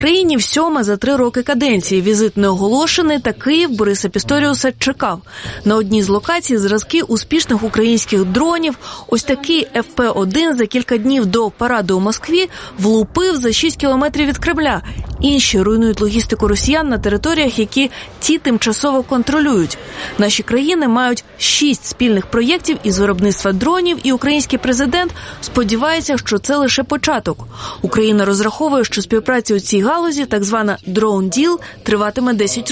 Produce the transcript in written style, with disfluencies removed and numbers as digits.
Україні всьоме за 3 роки каденції. Візит не оголошений, та Київ Бориса Пісторіуса чекав. На одній з локацій зразки успішних українських дронів. Ось такий ФП-1 за кілька днів до параду у Москві влупив за 6 кілометрів від Кремля. Інші руйнують логістику росіян на територіях, які ті тимчасово контролюють. Наші країни мають 6 спільних проєктів із виробництва дронів, і український президент сподівається, що це лише початок. Україна розраховує, що співпраця у цій галузі, так звана «Drone Deal», триватиме 10 років.